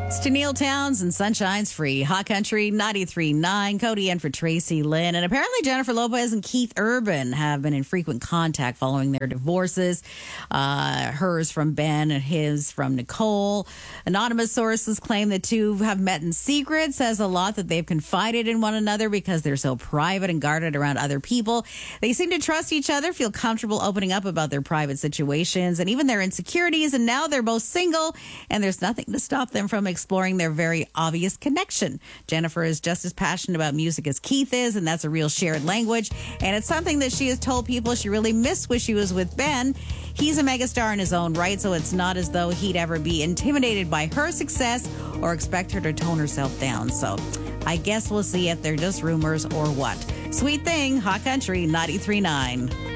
It's Tennille Towns and Sunshine's Free. Hot Country 93.9. Cody in for Tracy Lynn. And apparently Jennifer Lopez and Keith Urban have been in frequent contact following their divorces. Hers from Ben and his from Nicole. Anonymous sources claim the two have met in secret. Says a lot that they've confided in one another because they're so private and guarded around other people. They seem to trust each other, feel comfortable opening up about their private situations and even their insecurities. And now they're both single and there's nothing to stop them from exploring their very obvious connection. Jennifer is just as passionate about music as Keith is, and that's a real shared language. And it's something that she has told people she really missed when she was with Ben. He's a megastar in his own right, so it's not as though he'd ever be intimidated by her success or expect her to tone herself down. So I guess we'll see if they're just rumors or what. Sweet thing, Hot Country 93.9.